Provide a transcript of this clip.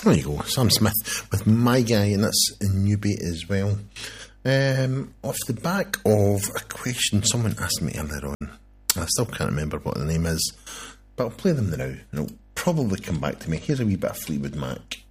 There you go, Sam Smith with My Guy, and that's in Newbie as well. Off the back of a question someone asked me earlier on, I still can't remember what the name is, but I'll play them now, and it'll probably come back to me. Here's a wee bit of Fleetwood Mac.